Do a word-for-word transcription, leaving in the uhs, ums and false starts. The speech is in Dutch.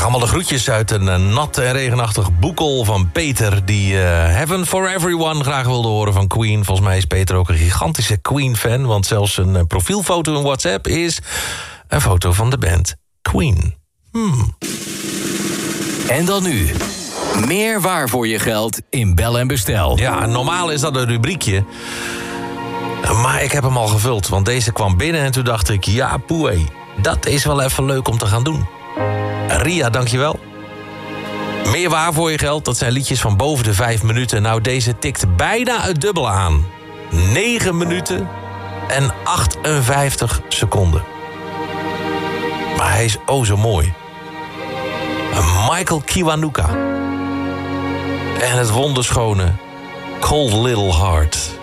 allemaal de groetjes uit een uh, nat en regenachtig boekel van Peter... die uh, Heaven for Everyone graag wilde horen van Queen. Volgens mij is Peter ook een gigantische Queen-fan... want zelfs een uh, profielfoto in WhatsApp is een foto van de band Queen. Hmm. En dan nu... meer waar voor je geld in Bel en Bestel. Ja, normaal is dat een rubriekje. Maar ik heb hem al gevuld, want deze kwam binnen en toen dacht ik... ja, poei, dat is wel even leuk om te gaan doen. Ria, dankjewel. Meer waar voor je geld, dat zijn liedjes van boven de vijf minuten. Nou, deze tikt bijna het dubbele aan. negen minuten en achtenvijftig seconden. Maar hij is oh zo mooi. Michael Kiwanuka. En het wonderschone Cold Little Heart.